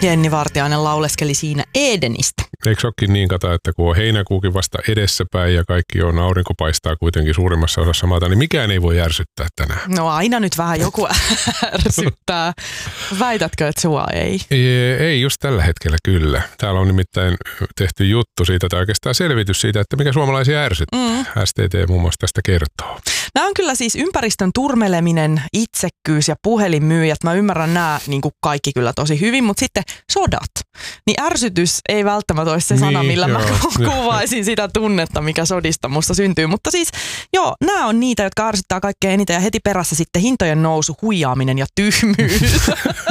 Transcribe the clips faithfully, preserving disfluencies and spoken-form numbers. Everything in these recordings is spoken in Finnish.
Jenni Vartiainen lauleskeli siinä Edenistä. Eikö olekin niin, kata, että kun on heinäkuukin vasta edessäpäin ja kaikki on, aurinko paistaa kuitenkin suurimmassa osassa maata, niin mikään ei voi ärsyttää tänään. No aina nyt vähän joku ärsyttää. Väitätkö, että sua ei? Ei, ei just tällä hetkellä kyllä. Täällä on nimittäin tehty juttu siitä, tai oikeastaan selvitys siitä, että mikä suomalaisia ärsyttää. Mm. S T T muun muassa tästä kertoo. Nämä on kyllä siis ympäristön turmeleminen, itsekkyys ja puhelinmyyjät. Mä ymmärrän nämä niin kuin kaikki kyllä tosi hyvin, mutta sitten sodat. Niin ärsytys ei välttämättä olisi se sana, niin, millä joo. mä kuvaisin sitä tunnetta, mikä sodista musta syntyy. Mutta siis joo, nämä on niitä, jotka ärsyttää kaikkein eniten ja heti perässä sitten hintojen nousu, huijaaminen ja tyhmyys.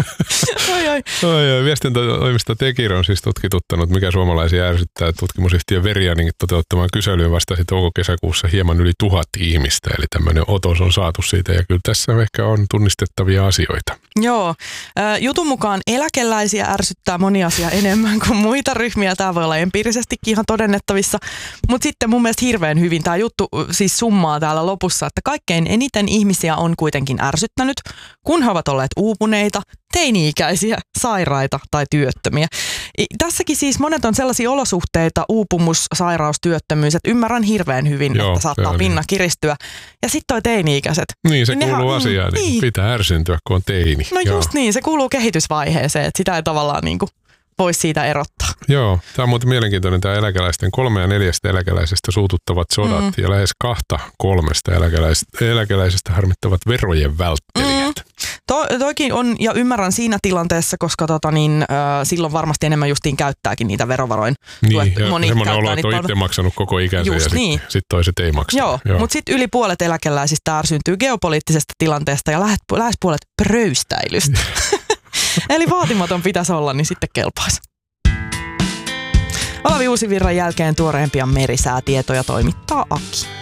Oi, oi. Oi, oi. Viestintätoimisto Tekir on siis tutkituttanut, mikä suomalaisia ärsyttää. Tutkimusyhtiö Verianin toteuttamaan kyselyyn vastasi touko-kesäkuussa hieman yli tuhat ihmistä. Eli tämmöinen otos on saatu siitä ja kyllä tässä ehkä on tunnistettavia asioita. Joo. Jutun mukaan eläkeläisiä ärsyttää moni asia enemmän kuin muita ryhmiä. Tämä voi olla empiirisestikin ihan todennettavissa. Mutta sitten mun mielestä hirveän hyvin tämä juttu siis summaa täällä lopussa, että kaikkein eniten ihmisiä on kuitenkin ärsyttänyt, kun he ovat olleet uupuneita, teini-ikäisiä, sairaita tai työttömiä. Tässäkin siis monet on sellaisia olosuhteita, uupumus, sairaus, työttömyys, että ymmärrän hirveän hyvin, Joo, että saattaa pinna kiristyä. Ja sitten toi teini-ikäiset. Niin, se niin kuuluu nehän, asiaan, niin. niin pitää ärsyntyä, kun on teini. No Joo. just niin, se kuuluu kehitysvaiheeseen, että sitä ei tavallaan niin kuin voisi siitä erottaa. Joo, tämä on muuten mielenkiintoinen tämä eläkeläisten kolme ja neljästä eläkeläisestä suututtavat sodat mm. ja lähes kahta kolmesta eläkeläisestä, eläkeläisestä harmittavat verojen välttelijät. Mm. To, toikin on, ja ymmärrän siinä tilanteessa, koska tota, niin, äh, silloin varmasti enemmän justiin käyttääkin niitä verovaroin. Niin, tuet, ja moni semmoinen olo, että on itse maksanut koko ikänsä just ja sitten niin. sit toiset ei maksa. Joo, Joo. mutta sitten yli puolet eläkeläisistä ärsyntyy geopoliittisesta tilanteesta ja lähes, lähes puolet pröystäilystä. Eli vaatimaton pitäisi olla, niin sitten kelpaisi. Olavi Uusivirran jälkeen tuoreempia merisäätietoja toimittaa Aki.